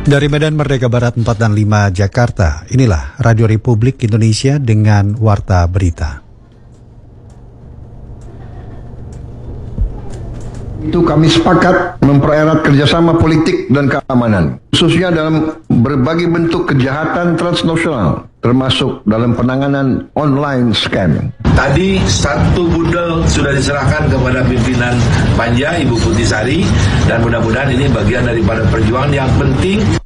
Dari Medan Merdeka Barat 4 dan 5 Jakarta, inilah Radio Republik Indonesia dengan Warta Berita. Itu kami sepakat mempererat kerjasama politik dan keamanan, khususnya dalam berbagai bentuk kejahatan transnasional, termasuk dalam penanganan online scam. Tadi 1 bundel sudah diserahkan kepada pimpinan Panja, Ibu Putih Sari, dan mudah-mudahan ini bagian daripada perjuangan yang penting